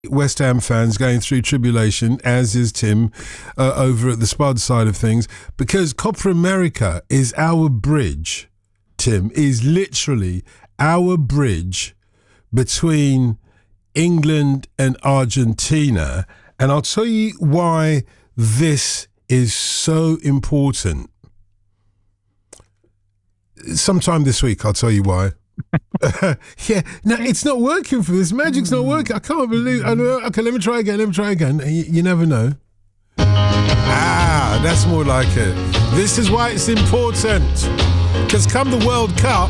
West Ham fans going through tribulation, as is Tim over at the Spud side of things, because Copa America is our bridge, Tim, is literally our bridge between England and Argentina. And I'll tell you why this is so important. Sometime this week, I'll tell you why. Yeah, no, it's not working for this. Magic's not working. I can't believe. Okay, let me try again. You never know. That's more like it. This is why it's important. Because come the World Cup,